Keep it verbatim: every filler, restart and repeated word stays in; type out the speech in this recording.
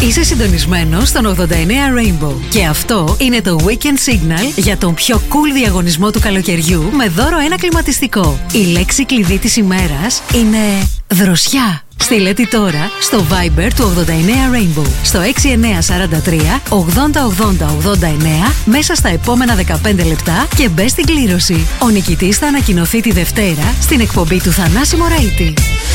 Είσαι συντονισμένος στον ογδόντα εννέα Rainbow. Και αυτό είναι το Weekend Signal για τον πιο cool διαγωνισμό του καλοκαιριού με δώρο ένα κλιματιστικό. Η λέξη κλειδί της ημέρας είναι δροσιά. Στείλε τη τώρα στο Viber του ογδόντα εννέα Rainbow στο έξι εννέα τέσσερα τρία ογδόντα ογδόντα ογδόντα εννέα μέσα στα επόμενα δεκαπέντε λεπτά και μπες στην κλήρωση. Ο νικητής θα ανακοινωθεί τη Δευτέρα στην εκπομπή του Θανάση Μωραΐτη.